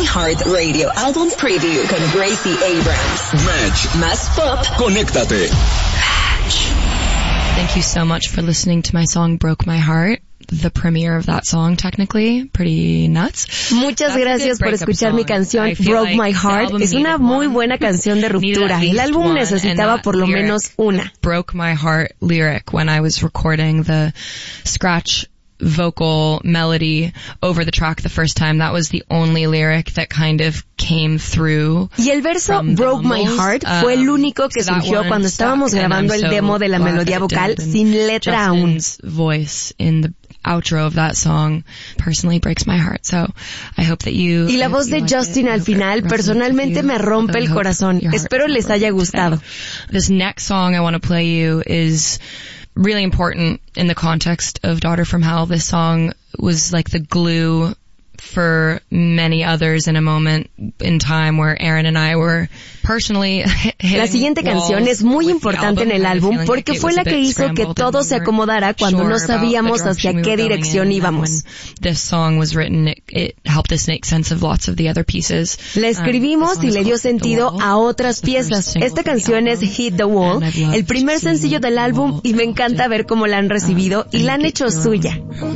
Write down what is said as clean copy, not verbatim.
Heart Radio Album Preview con Gracie Abrams. Match. Más pop. Conéctate. Match. Thank you so much for listening to my song Broke My Heart. The premiere of that song, technically, pretty nuts. Muchas gracias por escuchar mi canción Broke My Heart. Es una muy buena canción de ruptura. El álbum necesitaba por lo menos una. Broke My Heart lyric when I was recording the scratch vocal melody over the track the first time. That was the only lyric that kind of came through. Y el verso Broke My Heart fue el único que surgió cuando estábamos grabando el demo de la melodía vocal sin letra aún. Justin's voice in the outro of that song personally breaks my heart, so I hope that you... Y la voz de Justin al final personalmente me rompe el corazón. Espero les haya gustado. This next song I want to play you is really important in the context of Daughter from Hell. This song was like the glue for many others in a moment in time where Aaron and I were personally La siguiente canción es muy importante en el álbum porque fue la que hizo que todo se acomodara cuando no sabíamos hacia qué dirección íbamos. This song was written, it helped us make sense of lots of the other pieces. La escribimos y le dio sentido a otras piezas. Esta canción es Hit the Wall, el primer sencillo del álbum, y me encanta ver cómo la han recibido y la han hecho suya.